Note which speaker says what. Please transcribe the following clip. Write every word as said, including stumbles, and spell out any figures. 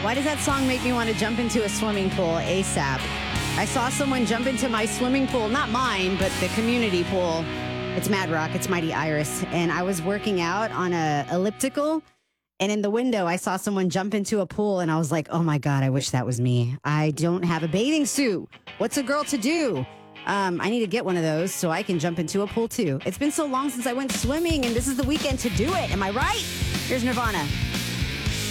Speaker 1: Why does that song make me want to jump into a swimming pool ASAP? I saw someone jump into my swimming pool, not mine, but the community pool. It's Mad Rock, it's Mighty Iris. And I was working out on a elliptical, and in the window, I saw someone jump into a pool, and I was like, oh my God, I wish that was me. I don't have a bathing suit. What's a girl to do? Um, I need to get one of those so I can jump into a pool too. It's been so long since I went swimming, and this is the weekend to do it. Am I right? Here's Nirvana.